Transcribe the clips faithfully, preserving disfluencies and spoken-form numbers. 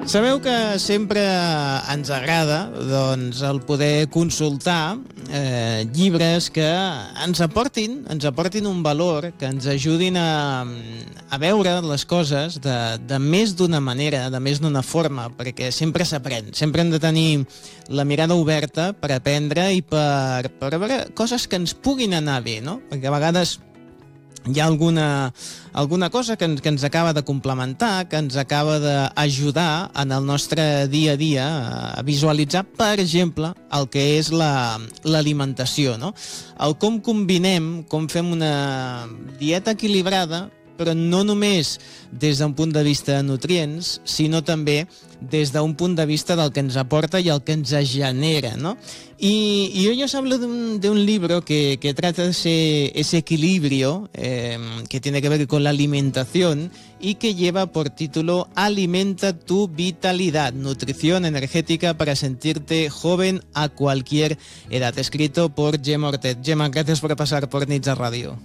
Sabeu que sempre ens agrada doncs, el poder consultar eh, llibres que ens aportin, ens aportin un valor, que ens ajudin a, a veure les coses de, de més d'una manera, de més d'una forma, perquè sempre s'aprèn, sempre hem de tenir la mirada oberta per aprendre i per, per veure coses que ens puguin anar bé, no? Perquè a vegades hi ha alguna, alguna cosa que ens, que ens acaba de complementar, que ens acaba d'ajudar en el nostre dia a dia a visualitzar, per exemple, el que és la, l'alimentació, no? El com combinem, com fem una dieta equilibrada, però no només des d'un punt de vista de nutrients, sinó també des d'un punt de vista del que ens aporta y el que ens genera, ¿no? Y, y hoy os hablo de un, de un libro que, que trata de ese, ese equilibrio eh, que tiene que ver con la alimentación y que lleva por título Alimenta tu vitalidad, nutrición energética para sentirte joven a cualquier edad, escrito por Gemma Ortiz. Gemma, gracias por pasar por Nitza Radio.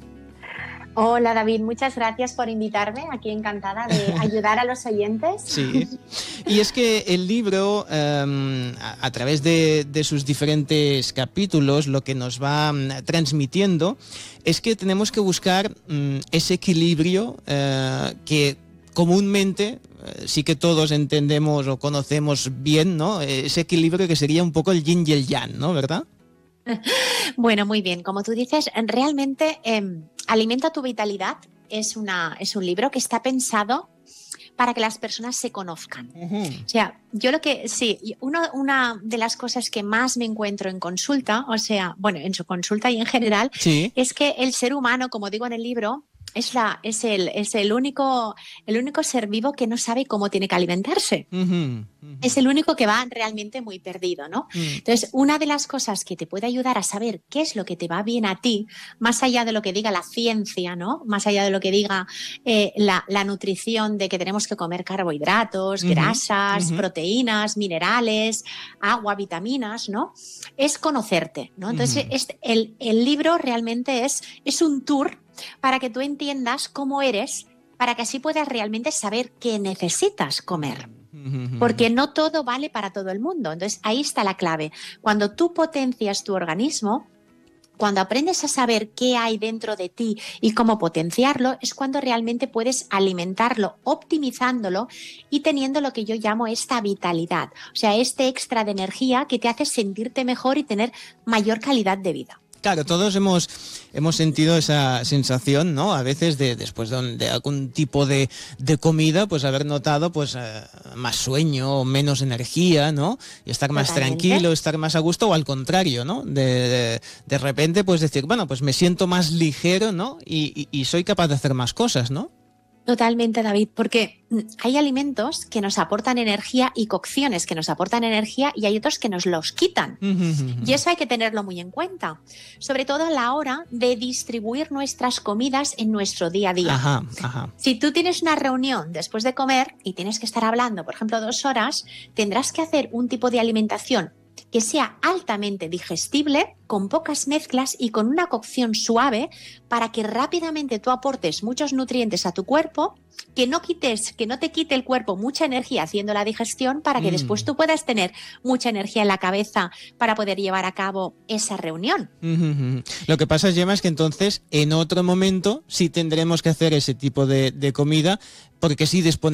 Hola David, muchas gracias por invitarme, aquí encantada de ayudar a los oyentes. Sí, y es que el libro, eh, a, a través de, de sus diferentes capítulos, lo que nos va um, transmitiendo es que tenemos que buscar um, ese equilibrio eh, que comúnmente eh, sí que todos entendemos o conocemos bien, ¿no? Ese equilibrio que sería un poco el yin y el yang, ¿no? ¿Verdad? Bueno, muy bien. Como tú dices, realmente eh, Alimenta tu vitalidad es, una, es un libro que está pensado para que las personas se conozcan. Uh-huh. O sea, yo lo que, sí, uno, una de las cosas que más me encuentro en consulta, o sea, bueno, en su consulta y en general, sí, es que el ser humano, como digo en el libro, es, la, es, el, es el, único, el único ser vivo que no sabe cómo tiene que alimentarse. Uh-huh. Uh-huh. Es el único que va realmente muy perdido, ¿no? Uh-huh. Entonces, una de las cosas que te puede ayudar a saber qué es lo que te va bien a ti, más allá de lo que diga la ciencia, ¿no? Más allá de lo que diga eh, la, la nutrición de que tenemos que comer carbohidratos, uh-huh, grasas, uh-huh, proteínas, minerales, agua, vitaminas, ¿no? Es conocerte, ¿no? Entonces, uh-huh, es, el, el libro realmente es, es un tour para que tú entiendas cómo eres, para que así puedas realmente saber qué necesitas comer. Porque no todo vale para todo el mundo. Entonces, ahí está la clave. Cuando tú potencias tu organismo, cuando aprendes a saber qué hay dentro de ti y cómo potenciarlo, es cuando realmente puedes alimentarlo, optimizándolo y teniendo lo que yo llamo esta vitalidad. O sea, este extra de energía que te hace sentirte mejor y tener mayor calidad de vida. Claro, todos hemos, hemos sentido esa sensación, ¿no? A veces de después de, de algún tipo de, de comida, pues haber notado pues eh, más sueño, menos energía, ¿no? Y estar más Totalmente. tranquilo, estar más a gusto, o al contrario, ¿no? De, de, de repente, pues decir, bueno, pues me siento más ligero, ¿no? Y, y, y soy capaz de hacer más cosas, ¿no? Totalmente, David, porque hay alimentos que nos aportan energía y cocciones que nos aportan energía y hay otros que nos los quitan. Uh-huh. Y eso hay que tenerlo muy en cuenta, sobre todo a la hora de distribuir nuestras comidas en nuestro día a día. Ajá, ajá. Si tú tienes una reunión después de comer y tienes que estar hablando, por ejemplo, dos horas, tendrás que hacer un tipo de alimentación que sea altamente digestible, con pocas mezclas y con una cocción suave para que rápidamente tú aportes muchos nutrientes a tu cuerpo, que no quites, que no te quite el cuerpo mucha energía haciendo la digestión para que mm. después tú puedas tener mucha energía en la cabeza para poder llevar a cabo esa reunión. Mm-hmm. Lo que pasa, Gemma, es que entonces en otro momento sí tendremos que hacer ese tipo de, de comida, porque sí disponemos